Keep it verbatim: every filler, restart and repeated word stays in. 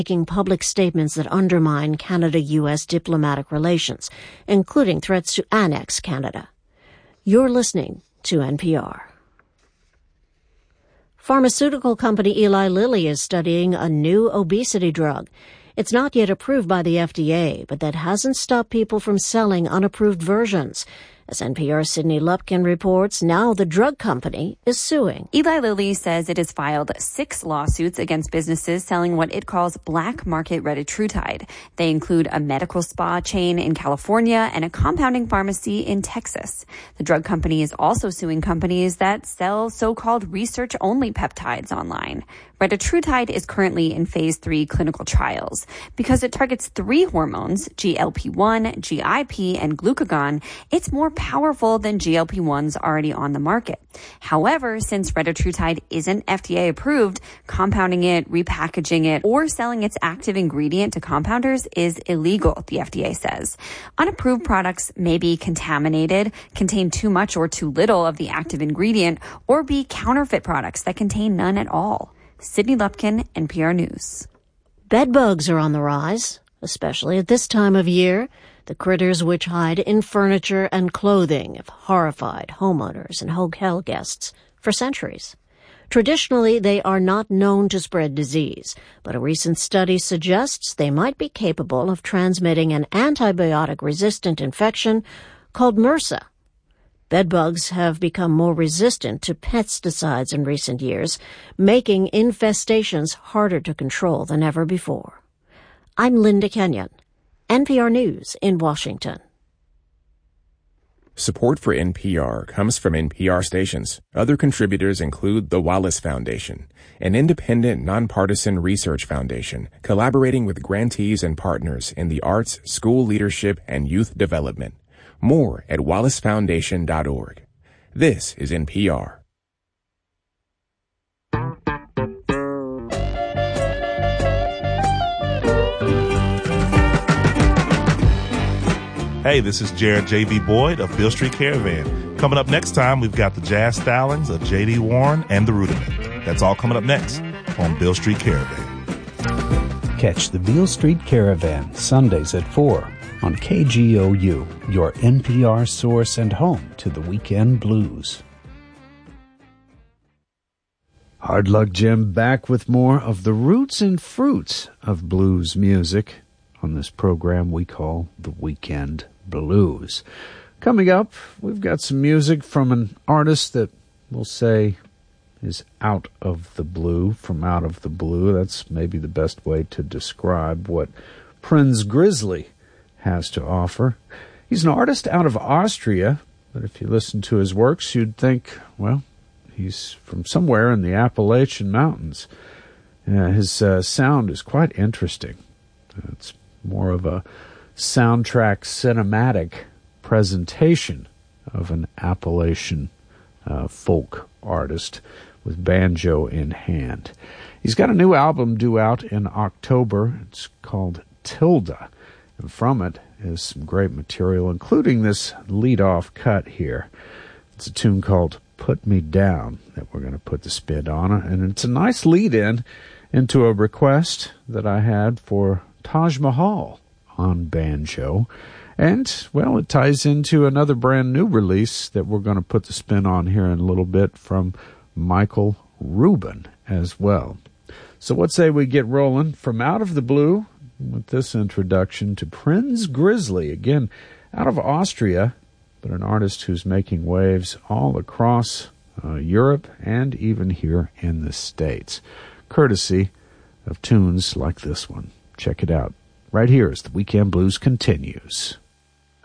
making public statements that undermine Canada-U S diplomatic relations, including threats to annex Canada. You're listening to N P R. Pharmaceutical company Eli Lilly is studying a new obesity drug. It's not yet approved by the F D A, but that hasn't stopped people from selling unapproved versions. As N P R's Sydney Lupkin reports, now the drug company is suing. Eli Lilly says it has filed six lawsuits against businesses selling what it calls black market retatrutide. They include a medical spa chain in California and a compounding pharmacy in Texas. The drug company is also suing companies that sell so-called research-only peptides online. Retatrutide is currently in phase three clinical trials. Because it targets three hormones, G L P one, G I P, and glucagon, it's more powerful than G L P ones already on the market. However, since retatrutide isn't F D A approved, compounding it, repackaging it, or selling its active ingredient to compounders is illegal, the F D A says. Unapproved products may be contaminated, contain too much or too little of the active ingredient, or be counterfeit products that contain none at all. Sydney Lupkin, N P R News. Bedbugs are on the rise, especially at this time of year. The critters which hide in furniture and clothing have horrified homeowners and hotel guests for centuries. Traditionally, they are not known to spread disease, but a recent study suggests they might be capable of transmitting an antibiotic-resistant infection called MRSA. Bedbugs have become more resistant to pesticides in recent years, making infestations harder to control than ever before. I'm Linda Kenyon, N P R News in Washington. Support for N P R comes from N P R stations. Other contributors include the Wallace Foundation, an independent, nonpartisan research foundation collaborating with grantees and partners in the arts, school leadership, and youth development. More at wallace foundation dot org. This is N P R. Hey, this is Jared J V. Boyd of Beale Street Caravan. Coming up next time, we've got the jazz stylings of J D. Warren and the Rudiment. That's all coming up next on Beale Street Caravan. Catch the Beale Street Caravan Sundays at four on K G O U, your N P R source and home to the weekend blues. Hard Luck Jim back with more of the roots and fruits of blues music on this program we call The Weekend Blues. Coming up, we've got some music from an artist that we'll say is out of the blue, from out of the blue. That's maybe the best way to describe what Prinz Grizzly has to offer. He's an artist out of Austria, but if you listen to his works, you'd think, well, he's from somewhere in the Appalachian Mountains. Uh, his uh, sound is quite interesting. It's more of a soundtrack cinematic presentation of an Appalachian uh, folk artist with banjo in hand. He's got a new album due out in October. It's called Tilda. And from it is some great material, including this lead-off cut here. It's a tune called Put Me Down that we're going to put the spin on. And it's a nice lead-in into a request that I had for Taj Mahal on banjo. And, well, it ties into another brand new release that we're going to put the spin on here in a little bit from Michael Rubin as well. So what say we get rolling from out of the blue with this introduction to Prinz Grizzly, again, out of Austria, but an artist who's making waves all across uh, Europe and even here in the States, courtesy of tunes like this one. Check it out. Right here as the Weekend Blues continues.